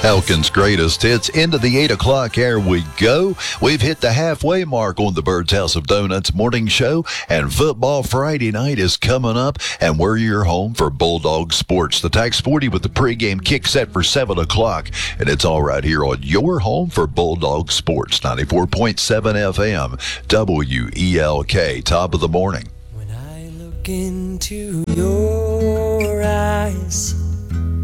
Elkin's greatest hits into the 8 o'clock hour we go. We've hit the halfway mark on the Bird's House of Donuts morning show, and Football Friday night is coming up, and we're your home for Bulldog Sports. The Tax 40 with the pregame kick set for 7 o'clock, and it's all right here on your home for Bulldog Sports, 94.7 FM, WELK. Top of the morning. When I look into your eyes,